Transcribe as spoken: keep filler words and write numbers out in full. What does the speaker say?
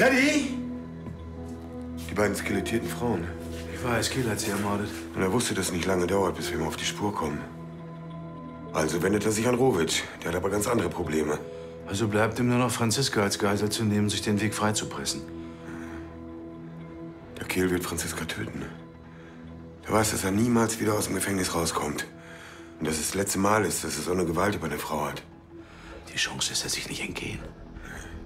Freddy? Die beiden skelettierten Frauen. Ich weiß, Kiel hat sie ermordet. Und er wusste, dass es nicht lange dauert, bis wir ihm auf die Spur kommen. Also wendet er sich an Rovic. Der hat aber ganz andere Probleme. Also bleibt ihm nur noch Franziska als Geisel zu nehmen, sich den Weg freizupressen. Der Kehl wird Franziska töten. Er weiß, dass er niemals wieder aus dem Gefängnis rauskommt. Und dass es das letzte Mal ist, dass er so eine Gewalt über eine Frau hat. Die Chance lässt er sich nicht entgehen.